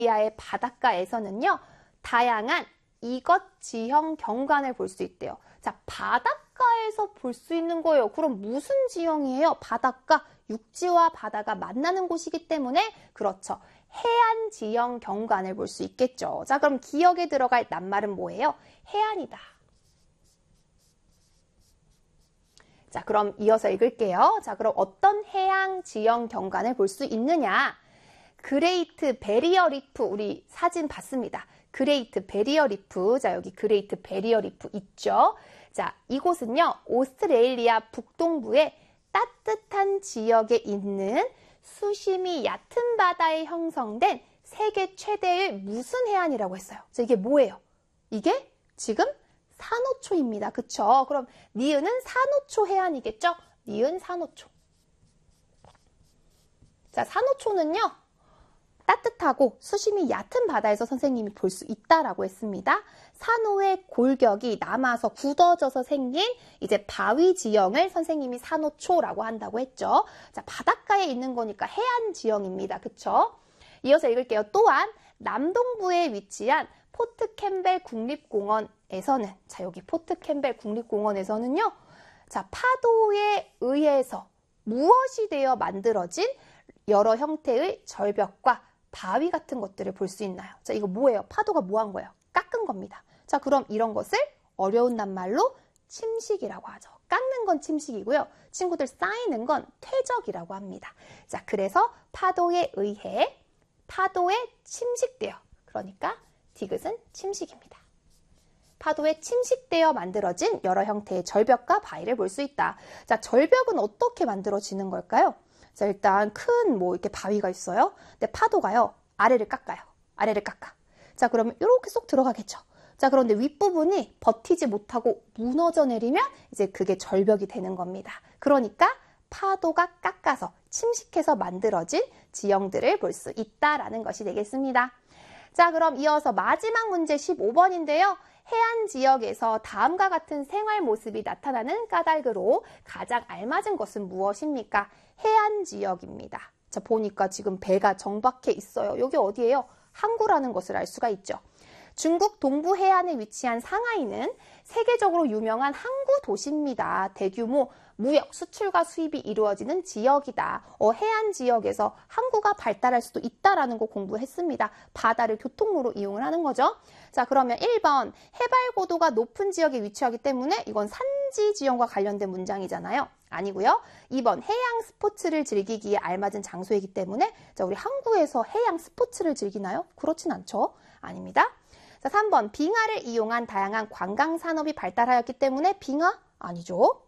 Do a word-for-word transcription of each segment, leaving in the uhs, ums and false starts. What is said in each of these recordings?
시베리아의 바닷가에서는요, 다양한 이것 지형 경관을 볼 수 있대요. 자, 바닷가에서 볼 수 있는 거예요. 그럼 무슨 지형이에요? 바닷가, 육지와 바다가 만나는 곳이기 때문에 그렇죠. 해안 지형 경관을 볼 수 있겠죠. 자, 그럼 기억에 들어갈 낱말은 뭐예요? 해안이다. 자, 그럼 이어서 읽을게요. 자, 그럼 어떤 해양 지형 경관을 볼 수 있느냐? 그레이트 베리어 리프, 우리 사진 봤습니다. 그레이트 베리어 리프, 자, 여기 그레이트 베리어 리프 있죠? 자, 이곳은요, 오스트레일리아 북동부의 따뜻한 지역에 있는 수심이 얕은 바다에 형성된 세계 최대의 무슨 해안이라고 했어요? 자, 이게 뭐예요? 이게 지금 산호초입니다. 그쵸? 그럼 니은은 산호초 해안이겠죠? 니은 산호초. 자, 산호초는요, 따뜻하고 수심이 얕은 바다에서 선생님이 볼 수 있다라고 했습니다. 산호의 골격이 남아서 굳어져서 생긴 이제 바위 지형을 선생님이 산호초라고 한다고 했죠. 자, 바닷가에 있는 거니까 해안 지형입니다. 그쵸? 이어서 읽을게요. 또한 남동부에 위치한 포트 캠벨 국립공원에서는, 자, 여기 포트 캠벨 국립공원에서는요, 자, 파도에 의해서 무엇이 되어 만들어진 여러 형태의 절벽과 바위 같은 것들을 볼 수 있나요? 자, 이거 뭐예요? 파도가 뭐 한 거예요? 깎은 겁니다. 자, 그럼 이런 것을 어려운 낱말로 침식이라고 하죠. 깎는 건 침식이고요. 친구들, 쌓이는 건 퇴적이라고 합니다. 자, 그래서 파도에 의해 파도에 침식되어, 그러니까 디귿은 침식입니다. 파도에 침식되어 만들어진 여러 형태의 절벽과 바위를 볼 수 있다. 자, 절벽은 어떻게 만들어지는 걸까요? 자, 일단 큰 뭐 이렇게 바위가 있어요. 근데 파도가요, 아래를 깎아요. 아래를 깎아. 자, 그러면 이렇게 쏙 들어가겠죠. 자, 그런데 윗부분이 버티지 못하고 무너져 내리면 이제 그게 절벽이 되는 겁니다. 그러니까 파도가 깎아서 침식해서 만들어진 지형들을 볼 수 있다라는 것이 되겠습니다. 자, 그럼 이어서 마지막 문제 십오 번인데요. 해안 지역에서 다음과 같은 생활 모습이 나타나는 까닭으로 가장 알맞은 것은 무엇입니까? 해안 지역입니다. 자, 보니까 지금 배가 정박해 있어요. 여기 어디예요? 항구라는 것을 알 수가 있죠. 중국 동부 해안에 위치한 상하이는 세계적으로 유명한 항구 도시입니다. 대규모 무역, 수출과 수입이 이루어지는 지역이다. 어, 해안 지역에서 항구가 발달할 수도 있다라는 거 공부했습니다. 바다를 교통로로 이용을 하는 거죠. 자, 그러면 일 번 해발 고도가 높은 지역에 위치하기 때문에 이건 산지 지형과 관련된 문장이잖아요. 아니고요. 이 번 해양 스포츠를 즐기기에 알맞은 장소이기 때문에, 자, 우리 항구에서 해양 스포츠를 즐기나요? 그렇진 않죠. 아닙니다. 자, 삼 번 빙하를 이용한 다양한 관광 산업이 발달하였기 때문에 빙하? 아니죠.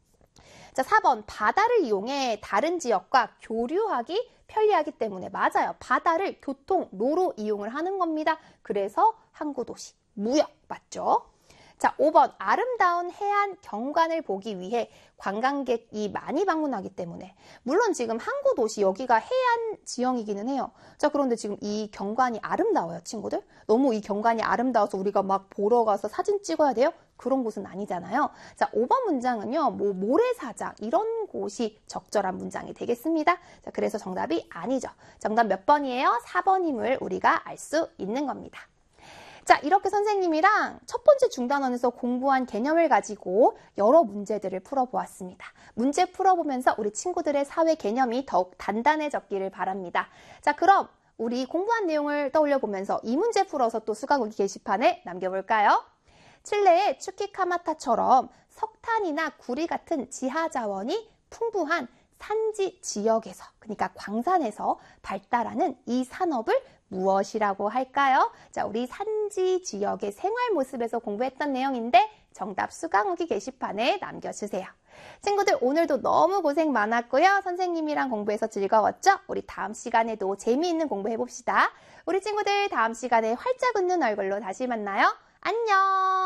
자, 사 번 바다를 이용해 다른 지역과 교류하기 편리하기 때문에, 맞아요. 바다를 교통로로 이용을 하는 겁니다. 그래서 항구도시, 무역, 맞죠? 자, 오 번 아름다운 해안 경관을 보기 위해 관광객이 많이 방문하기 때문에, 물론 지금 항구도시 여기가 해안 지형이기는 해요. 자, 그런데 지금 이 경관이 아름다워요, 친구들? 너무 이 경관이 아름다워서 우리가 막 보러 가서 사진 찍어야 돼요? 그런 곳은 아니잖아요. 자, 오 번 문장은요, 뭐 모래사장 이런 곳이 적절한 문장이 되겠습니다. 자, 그래서 정답이 아니죠. 정답 몇 번이에요? 사 번임을 우리가 알 수 있는 겁니다. 자, 이렇게 선생님이랑 첫 번째 중단원에서 공부한 개념을 가지고 여러 문제들을 풀어보았습니다. 문제 풀어보면서 우리 친구들의 사회 개념이 더욱 단단해졌기를 바랍니다. 자, 그럼 우리 공부한 내용을 떠올려보면서 이 문제 풀어서 또 수강후기 게시판에 남겨볼까요? 칠레의 추키카마타처럼 석탄이나 구리 같은 지하 자원이 풍부한 산지 지역에서, 그러니까 광산에서 발달하는 이 산업을 무엇이라고 할까요? 자, 우리 산지 지역의 생활 모습에서 공부했던 내용인데 정답 수강후기 게시판에 남겨주세요. 친구들, 오늘도 너무 고생 많았고요. 선생님이랑 공부해서 즐거웠죠? 우리 다음 시간에도 재미있는 공부 해봅시다. 우리 친구들, 다음 시간에 활짝 웃는 얼굴로 다시 만나요. 안녕!